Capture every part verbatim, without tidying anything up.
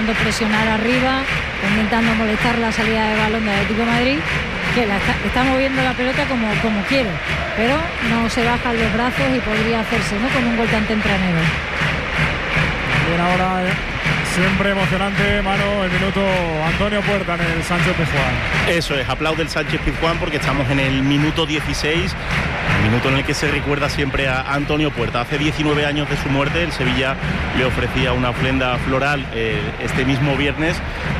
intentando presionar arriba, intentando molestar la salida de balón del Atlético de Madrid, que la está, está moviendo la pelota como, como quiere, pero no se bajan los brazos y podría hacerse, ¿no?, con un gol tan tempranero. Bien, ahora eh, siempre emocionante, Manu, el minuto Antonio Puerta en el Sánchez Pizjuán. Eso es, aplaude el Sánchez Pizjuán porque estamos en el minuto dieciséis, minuto en el que se recuerda siempre a Antonio Puerta. Hace diecinueve años de su muerte, el Sevilla le ofrecía una ofrenda floral eh, este mismo viernes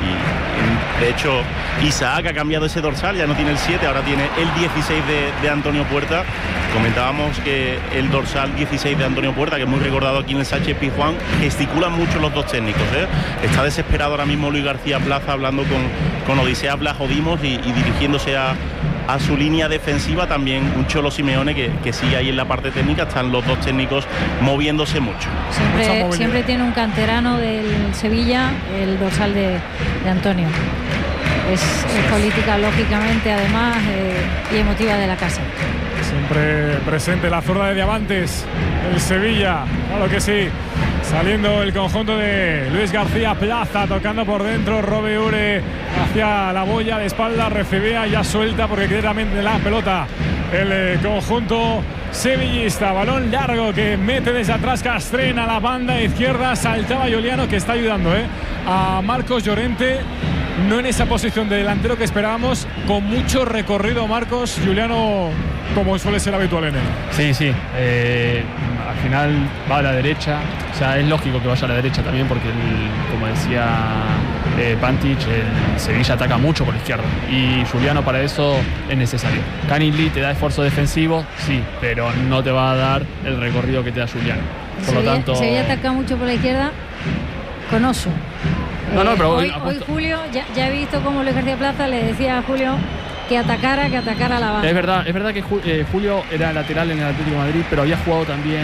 y de hecho Isaac ha cambiado ese dorsal, ya no tiene el siete, ahora tiene el dieciséis de, de Antonio Puerta. Comentábamos que el dorsal dieciséis de Antonio Puerta, que es muy recordado aquí en el Sánchez Pizjuán, gesticulan mucho los dos técnicos, ¿eh? Está desesperado ahora mismo Luis García Plaza hablando con, con Odisea Blasodimos y, y dirigiéndose a, a su línea defensiva. También un Cholo Simeone que, que sigue ahí en la parte técnica. Están los dos técnicos moviéndose mucho. Siempre, siempre tiene un canterano del Sevilla el dorsal de, de Antonio. Es, es política, lógicamente, además, eh, y emotiva de la casa. Siempre presente la zurda de Diamantes, el Sevilla, claro que sí. Saliendo el conjunto de Luis García Plaza, tocando por dentro, Robe Ure hacia la boya de espalda, recibía, ya suelta porque quiere también la pelota el eh, conjunto sevillista. Balón largo que mete desde atrás Castrén a la banda izquierda, saltaba Juliano, que está ayudando eh, a Marcos Llorente. No en esa posición de delantero que esperábamos, con mucho recorrido Marcos, Juliano, como suele ser habitual en él. Sí, sí, eh, al final va a la derecha, o sea, es lógico que vaya a la derecha también porque, el, como decía eh, Pantic, el Sevilla ataca mucho por la izquierda y Juliano para eso es necesario. Canilli te da esfuerzo defensivo, sí, pero no te va a dar el recorrido que te da Juliano. Por Sevilla, lo tanto, Sevilla ataca mucho por la izquierda con Oso. No, no, pero hoy, hoy, hoy Julio, ya, ya he visto cómo Luis García Plaza le decía a Julio que atacara, que atacara la banda. Es verdad, es verdad que eh, Julio era lateral en el Atlético de Madrid, pero había jugado también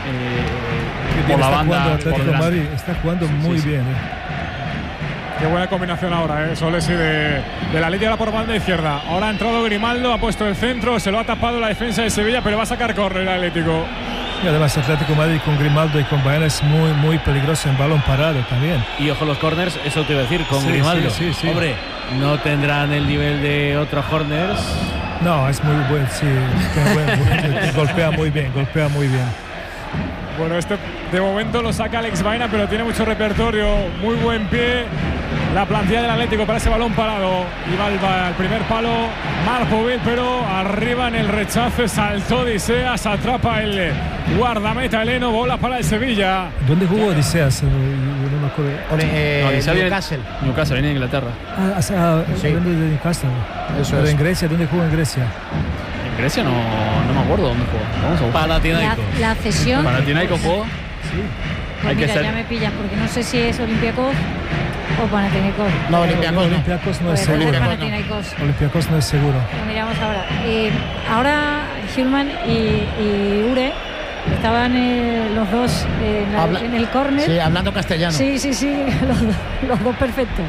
eh, por la banda. Por Madrid, está jugando muy sí, sí. bien. Eh. Qué buena combinación ahora, ¿eh? Solesi de, de la línea por banda izquierda. Ahora ha entrado Grimaldo, ha puesto el centro, se lo ha tapado la defensa de Sevilla, pero va a sacar córner el Atlético. Y además Atlético de Madrid con Grimaldo y con Baena es muy muy peligroso en balón parado también. Y ojo los corners, eso te iba a decir, con sí, Grimaldo. Sí, sí, sí. Hombre, no tendrán el nivel de otros corners. No, es muy bueno, sí. Buen, golpea muy bien, golpea muy bien. Bueno, este de momento lo saca Alex Baena, pero tiene mucho repertorio, muy buen pie. La plantilla del Atlético para ese balón parado. Y va al primer palo Marpovil, pero arriba en el rechazo saltó Odiseas, atrapa el guardameta heleno, bola para el Sevilla. ¿Dónde jugó Odiseas? No me acuerdo. Eh, no, Newcastle. Viene, Newcastle, viene de Inglaterra. Ah, ah sí. de Newcastle. Eso pero es. en Grecia, ¿dónde jugó en Grecia? En Grecia no, no me acuerdo dónde jugó. Vamos a buscar. Panathinaikos. La, la cesión. Panathinaikos jugó. Sí. Pues Hay mira, que ser... ya me pillas porque no sé si es Olympiacos o Panathinaikos. No, Olympiacos no. Olympiacos no es Puede ser seguro. Panathinaikos. Olympiacos no es seguro. Lo miramos ahora. Eh, ahora Hillman y, y Ure estaban eh, los dos eh, en, la, Habla, en el córner. Sí, hablando castellano. Sí, sí, sí, los, los dos perfectos.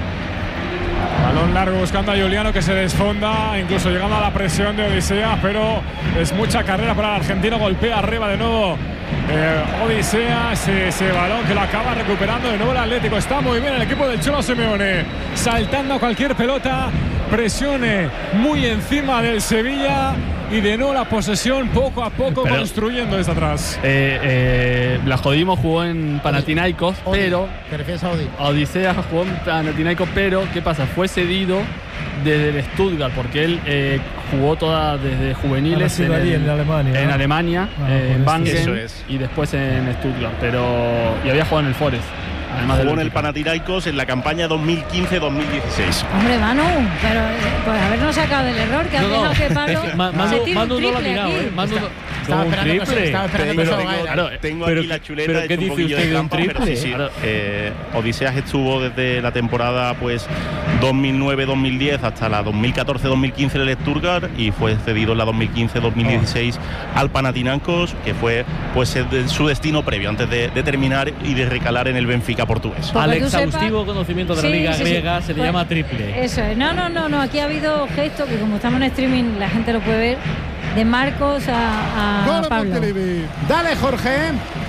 Balón largo buscando a Juliano, que se desfonda, incluso llegando a la presión de Odisea, pero es mucha carrera para el argentino. Golpea arriba de nuevo eh, Odisea, ese, ese balón que lo acaba recuperando de nuevo el Atlético. Está muy bien el equipo del Cholo Simeone, saltando a cualquier pelota, presione muy encima del Sevilla y de nuevo la posesión poco a poco pero, construyendo desde atrás. Eh, eh, Blasodimos jugó en Panathinaikos, Odi, pero ¿te refieres a Odi? Odisea jugó en Panathinaikos, pero ¿qué pasa? Fue cedido desde el Stuttgart porque él eh, jugó toda desde juveniles en, el, en Alemania, en ¿no? Alemania, ah, eh, en Bangen, eso es. y después en Stuttgart, pero y había jugado en el Forest. Además jugó en el Panathinaikos en la campaña dos mil quince dos mil dieciséis. Hombre, Manu, pero pues habernos sacado del error que ha dejado no, que Pablo es que, se tire Manu un no lo ha triple mirado, aquí. ¿eh? Manu Está, no, estaba un esperando triple. Que, estaba esperando pero, que tengo, claro, tengo pero, aquí la chuleta, pero he ¿qué hecho un dice poquillo usted de de un trampa, triple? pero sí, sí. Claro. Eh, Odiseas estuvo desde la temporada pues dos mil nueve dos mil diez hasta la dos mil catorce dos mil quince en el Stuttgart y fue cedido en la dos mil quince dos mil dieciséis oh. al Panathinaikos, que fue pues su destino previo antes de, de terminar y de recalar en el Benfica portugués. Porque al exhaustivo sepas, conocimiento de la sí, liga sí, griega sí. se le pues, llama triple. Eso es. No, no, no, no. Aquí ha habido gesto que como estamos en streaming la gente lo puede ver, de Marcos a, a Pablo. Dale, Jorge.